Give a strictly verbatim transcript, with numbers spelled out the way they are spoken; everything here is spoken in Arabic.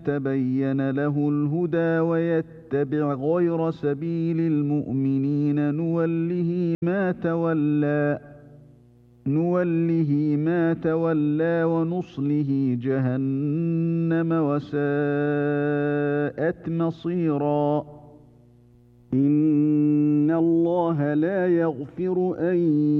تبين له الهدى ويتبع غير سبيل المؤمنين نوله ما تولى نوله ما تولى ونصله جهنم وساءت مصيرا. إن الله لا يغفر أن